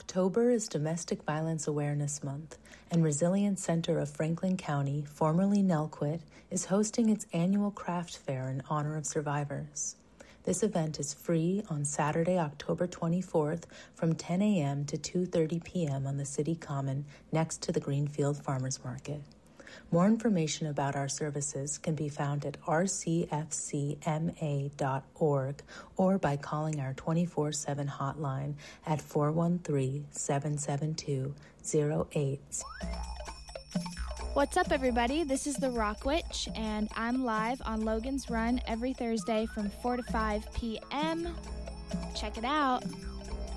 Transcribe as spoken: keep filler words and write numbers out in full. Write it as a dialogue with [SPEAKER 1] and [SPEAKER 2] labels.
[SPEAKER 1] October is Domestic Violence Awareness Month, and Resilience Center of Franklin County, formerly Nelquit, is hosting its annual craft fair in honor of survivors. This event is free on Saturday, October twenty-fourth from ten a.m. to two thirty p.m. on the City Common next to the Greenfield Farmers Market. More information about our services can be found at r c f c m a dot org or by calling our twenty-four seven hotline at four one three, seven seven two, zero eight.
[SPEAKER 2] What's up, everybody? This is the Rock Witch, and I'm live on Logan's Run every Thursday from four to five p.m. Check it out.